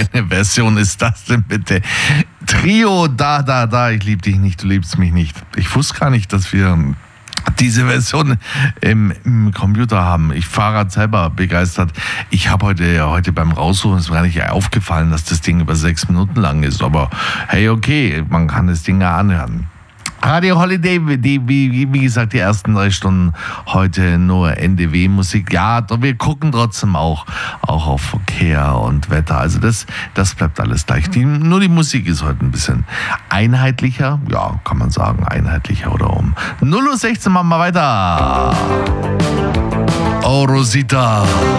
eine Version ist das denn bitte? Trio, da, ich lieb dich nicht, du liebst mich nicht. Ich wusste gar nicht, dass wir diese Version im Computer haben. Ich war selber begeistert. Ich habe heute beim Raussuchen, es war nicht aufgefallen, dass das Ding über 6 Minuten lang ist. Aber hey, okay, man kann das Ding ja anhören. Radio Holiday, wie gesagt, die ersten 3 Stunden heute nur NDW-Musik. Ja, wir gucken trotzdem auch auf Verkehr und Wetter. Also das bleibt alles gleich. Nur die Musik ist heute ein bisschen einheitlicher. Ja, kann man sagen, einheitlicher oder um 0:16 machen wir weiter. Oh, Rosita.